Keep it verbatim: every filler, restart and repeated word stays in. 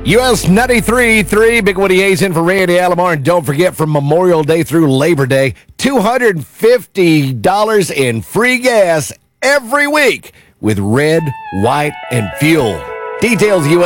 U S ninety-three point three, Big Woody Hayes in for Randy Alomar. And don't forget, from Memorial Day through Labor Day, two hundred fifty dollars in free gas every week with Red, White, and Fuel. Details, U S